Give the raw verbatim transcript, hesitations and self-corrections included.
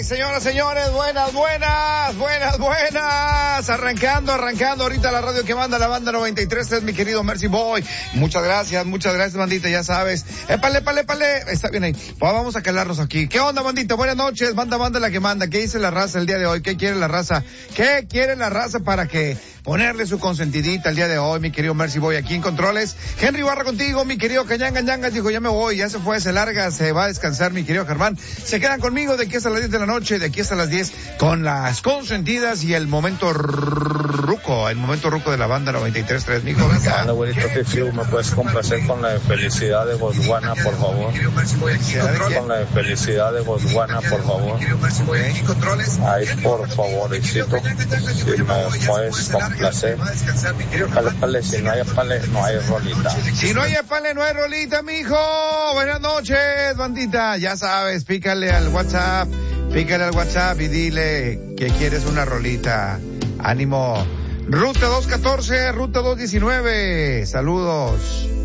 señoras, señores, buenas, buenas, buenas, buenas. Arrancando, arrancando ahorita la radio que manda la banda noventa y tres, es mi querido Mercy Boy. Muchas gracias, muchas gracias, bandita, ya sabes. Épale, épale, épale. Está bien ahí. Pues vamos a calarnos aquí. ¿Qué onda, bandita? Buenas noches. Banda, banda la que manda. ¿Qué dice la raza el día de hoy? ¿Qué quiere la raza? ¿Qué quiere la raza para que ponerle su consentidita el día de hoy, mi querido Mercy Boy, aquí en Controles? Henry Barra contigo, mi querido Cañanga Ñangas, dijo, ya me voy, ya se fue, se larga, se va a descansar, mi querido Germán. Se quedan conmigo de aquí hasta las diez de la noche, de aquí hasta las diez, con las consentidas y el momento ruco, el momento ruco de la banda noventa y tres punto tres, mijo. Hola, abuelito Fifiu, ¿me puedes complacer con la de Felicidad de Botswana, por favor? Con la de Felicidad de Botswana, por favor. Ay, por favorcito, si me puedes complacer. Pale, pale, si no hay pale, no hay rolita. Si no hay pale, no hay rolita, mijo. Buenas noches, bandita. Ya sabes, pícale al WhatsApp, pícale al WhatsApp y dile que quieres una rolita. Ánimo. Ruta dos catorce, Ruta dos diecinueve. Saludos.